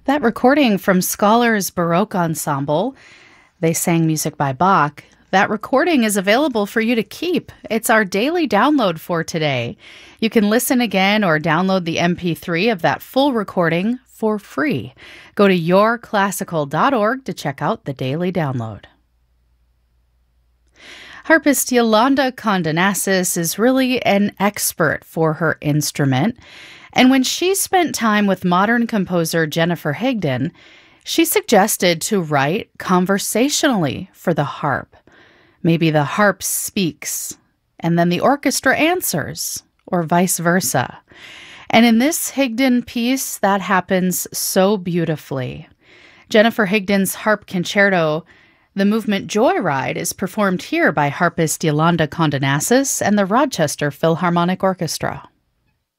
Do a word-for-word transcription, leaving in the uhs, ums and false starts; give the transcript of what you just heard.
That recording from Scholars Baroque Ensemble, they sang music by Bach. That recording is available for you to keep. It's our daily download for today. You can listen again or download the M P three of that full recording for free. Go to your classical dot org to check out the daily download. Harpist Yolanda Condenassis is really an expert for her instrument, and when she spent time with modern composer Jennifer Higdon, she suggested to write conversationally for the harp. Maybe the harp speaks, and then the orchestra answers, or vice versa. And in this Higdon piece, that happens so beautifully. Jennifer Higdon's harp concerto, the movement Joyride, is performed here by harpist Yolanda Condenassis and the Rochester Philharmonic Orchestra.